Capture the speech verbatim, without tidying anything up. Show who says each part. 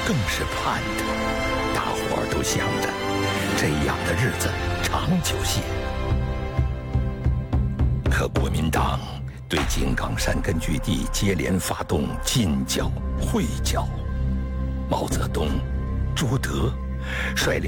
Speaker 1: 更是盼的。大伙儿都想着，这样的日子长久些。可国民党对井冈山根据地接连发动进剿、会剿，毛泽东、朱德率领